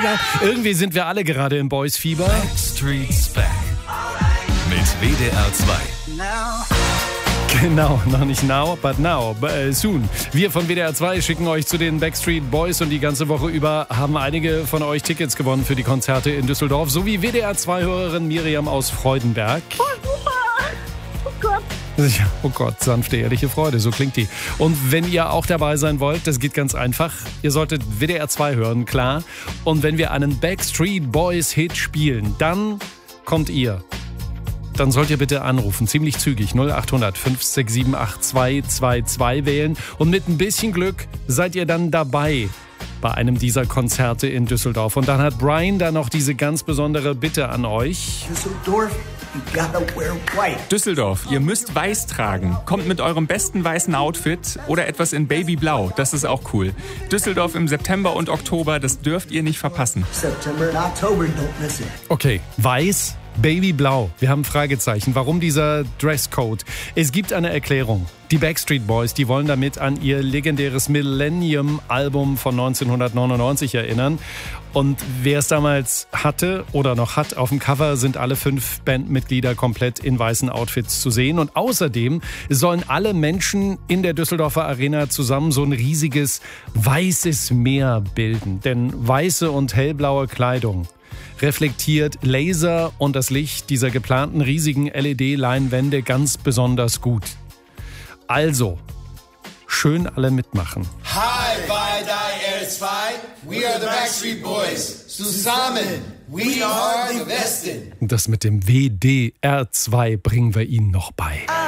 Irgendwie sind wir alle gerade im Boys-Fieber. Backstreet's Back. Mit WDR 2. Genau, noch nicht now, but now, soon. Wir von WDR 2 schicken euch zu den Backstreet Boys und die ganze Woche über haben einige von euch Tickets gewonnen für die Konzerte in Düsseldorf, so wie WDR 2-Hörerin Miriam aus Freudenberg. Oh, super. Oh Gott. Ja, oh Gott, sanfte, ehrliche Freude, so klingt die. Und wenn ihr auch dabei sein wollt, das geht ganz einfach. Ihr solltet WDR 2 hören, klar. Und wenn wir einen Backstreet Boys Hit spielen, dann kommt ihr. Dann sollt ihr bitte anrufen, ziemlich zügig, 0800 567 8222 wählen. Und mit ein bisschen Glück seid ihr dann dabei bei einem dieser Konzerte in Düsseldorf. Und dann hat Brian da noch diese ganz besondere Bitte an euch. Düsseldorf, you gotta wear white. Düsseldorf, ihr müsst weiß tragen. Kommt mit eurem besten weißen Outfit oder etwas in Babyblau, das ist auch cool. Düsseldorf im September und Oktober, das dürft ihr nicht verpassen. September and October, don't miss it. Okay, weiß, Babyblau. Wir haben Fragezeichen. Warum dieser Dresscode? Es gibt eine Erklärung. Die Backstreet Boys, die wollen damit an ihr legendäres Millennium-Album von 1999 erinnern. Und wer es damals hatte oder noch hat, auf dem Cover sind alle 5 Bandmitglieder komplett in weißen Outfits zu sehen. Und außerdem sollen alle Menschen in der Düsseldorfer Arena zusammen so ein riesiges weißes Meer bilden. Denn weiße und hellblaue Kleidung reflektiert Laser und das Licht dieser geplanten riesigen LED-Leinwände ganz besonders gut. Also, schön alle mitmachen. Hi, bei WDR 2, we are the Backstreet Boys. Zusammen, we are the Besten. Das mit dem WDR 2 bringen wir Ihnen noch bei.